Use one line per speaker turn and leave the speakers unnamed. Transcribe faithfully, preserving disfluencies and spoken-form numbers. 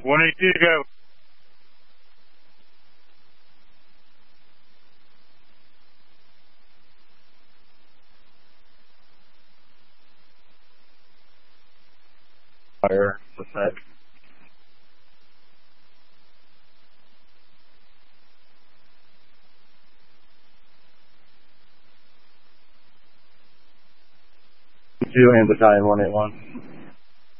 one eighty-two to go. Fire, what's that? Two and battalion one eighty-one.